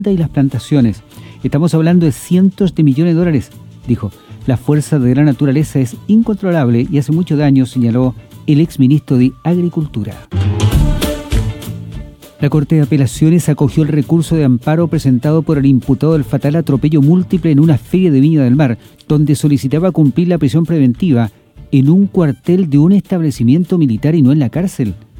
y las plantaciones. Estamos hablando de cientos de millones de dólares, dijo. La fuerza de la naturaleza es incontrolable y hace mucho daño, señaló el exministro de Agricultura. La Corte de Apelaciones acogió el recurso de amparo presentado por el imputado del fatal atropello múltiple en una feria de Viña del Mar, donde solicitaba cumplir la prisión preventiva en un cuartel de un establecimiento militar y no en la cárcel.